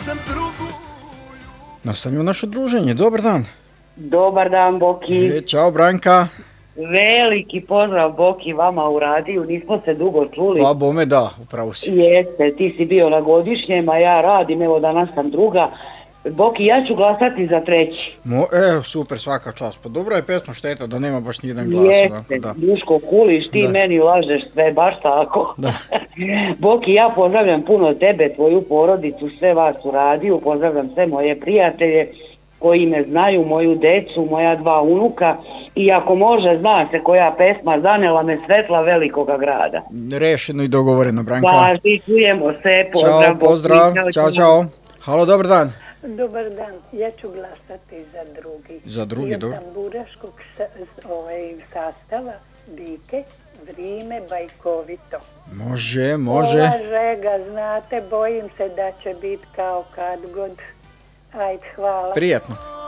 Nastavljamo naše druženje, dobar dan. Dobar dan, Boki. Ćao Branka. Veliki pozdrav, Boki, vama u radiju, nismo se dugo čuli. Pa bome da, upravo si. Jeste, ti si bio na godišnjem, a ja radim, evo danas sam druga. Boki, ja ću glasati za treći. Super, svaka čast. Pa dobra je pesma, šteta da nema baš nijedan glas. Jeste, Duško Kuliš, ti meni lažeš sve, baš tako. Da. Boki, ja pozdravljam puno tebe, tvoju porodicu, sve vas u radiju, pozdravljam sve moje prijatelje koji me znaju, moju decu, moja dva unuka i ako može, zna se koja pesma, zanela me svetla velikoga grada. Rešeno i dogovoreno, Branka. Važi, čujemo se, pozdrav. Ćao, pozdrav, čao. Halo, dobar dan. Dobar dan, ja ću glasati za drugi. Za drugi, dobro. Ja sam buraškog sastava, Dike, Vrime, Bajkovito. Može. Ova žega, znate, bojim se da će biti kao kad god. Ajde, hvala. Prijetno.